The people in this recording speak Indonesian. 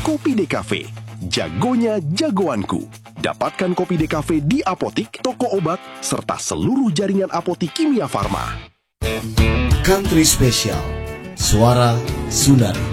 Kopi DKV, jagonya jagoanku. Dapatkan Kopi DKV di apotik, toko obat, serta seluruh jaringan apotik Kimia Farma. Country Special, Suara Sunari.